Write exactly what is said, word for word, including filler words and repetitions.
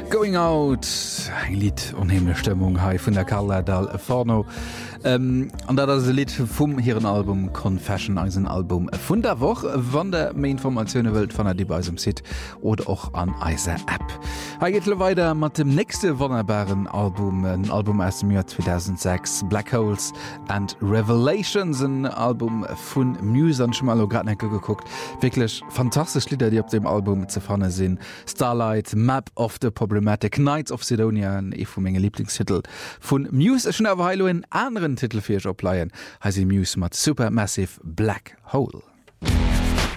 Going out eng Lied onheimle Stimmung hai vun der Carla Dal Forno ähm, an dat as se Lied vum hireieren Album Confession als ein Album vun der woch wann der mé Informationoune wët van der Di beim Sit oder och an eiser App. Ha gehtle weiter mat dem nächste wonnerbaren Album ein Album aus dem Jahr zweitausendsechs Black Holes and Revelations, ein Album vun Muse an Schmalo Gradnecke geguckt. Wirklich fantastisch Lieder, die op dem Album ze fanne sinn. Starlight, Map of the Problematic, Knights of Sidonia, e vu menge Lieblingstitel vun Muse. Schon awer heilo en anderen Titel fir opleiien, ha se Muse mat Supermassive Black Hole.